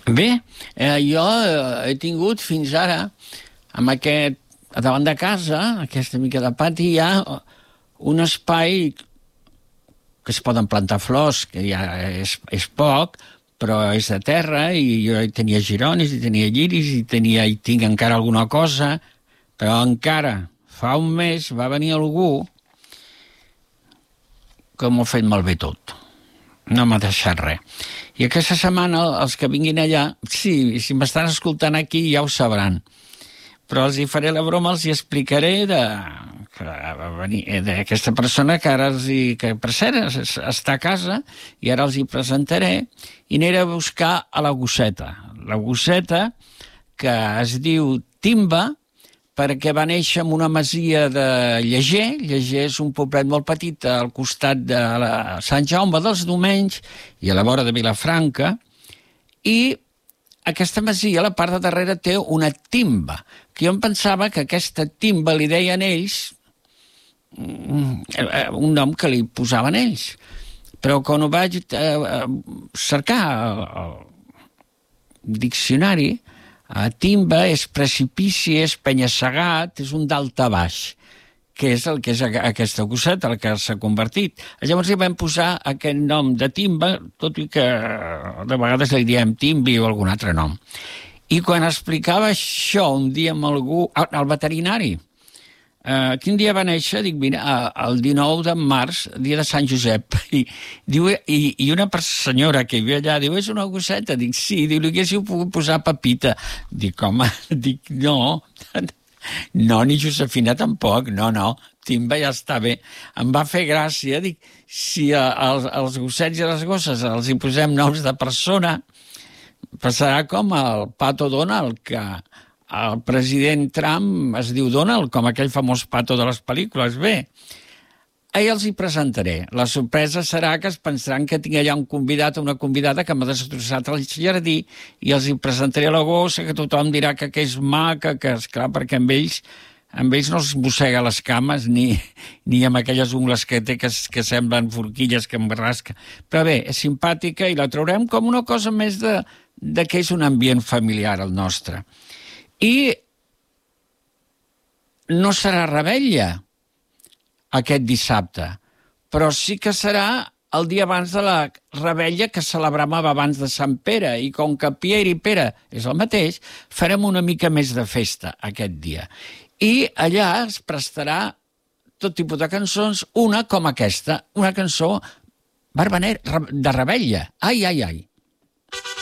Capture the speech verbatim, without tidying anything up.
Bé, eh, jo he tingut fins ara, amb aquest, davant de casa, aquesta mica de pati, hi ha un espai que es poden plantar flors, que ja és, és poc, però és de terra, i jo hi tenia gironis, i tenia lliris, i tenia, i tinc encara alguna cosa, però encara fa un mes va venir algú que m'ho ha fet malbé tot. No m'ha deixat res. I aquesta setmana els que vinguin allà, sí, si m'estan escoltant aquí ja ho sabran, però els hi faré la broma, els hi explicaré de, d'aquesta persona que ara els hi, que per cert està a casa, i ara els hi presentaré, i aniré a buscar a la gosseta. La gosseta, que es diu Timba, perquè va néixer en una masia de Lleger. Lleger és un poblet molt petit al costat de la Sant Jaume dels Domenys i a la vora de Vilafranca, i aquesta masia, a la part de darrere, té una timba, que jo em pensava que aquesta timba li deien ells, un nom que li posaven ells. Però quan ho vaig cercar al diccionari, a timba és precipici, és penya-segat, és un dalt a baix, que és el que és aquesta gosseta, el que s'ha convertit. Llavors li vam posar aquest nom de timba, tot i que de vegades li diem timbi o algun altre nom. I quan explicava això un dia amb algú, al veterinari, Uh, quin dia va néixer? Dic, mira, el dinou de març, dia de Sant Josep. I, diu, i, i una senyora que hi havia allà diu, és una gosseta? Dic, sí. Diu, li haguéssiu pogut posar Pepita. Dic, home, dic, no. No, ni Josefina tampoc. No, no, Timba ja està bé. Em va fer gràcia. Dic, si als, als gossets i a les gosses els hi posem noms de persona, passarà com el Pato Donald, que el president Trump es diu Donald, com aquell famós pato de les pel·lícules. Bé, ahir els hi presentaré. La sorpresa serà que es pensaran que tinc allà un convidat o una convidada que m'ha destrossat el jardí, i els hi presentaré la gossa, que tothom dirà que, que és maca, que esclar, perquè amb ells, amb ells no els mossega les cames, ni, ni amb aquelles ungles que té que, que semblen forquilles que em rasca. Però bé, és simpàtica i la traurem com una cosa més de, de que és un ambient familiar el nostre. I no serà revetlla aquest dissabte, però sí que serà el dia abans de la revetlla que celebràvem abans de Sant Pere, i com que Pierre i Pere és el mateix, farem una mica més de festa aquest dia. I allà es prestarà tot tipus de cançons, una com aquesta, una cançó barbaner de revetlla. Ai, ai, ai.